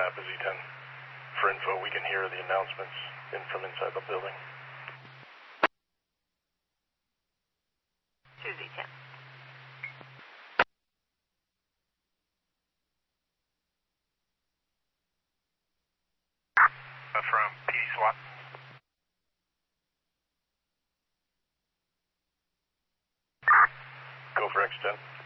Napa Z10. For info, we can hear the announcements from inside the building. 2Z10. From PD SWAT. Go for X10.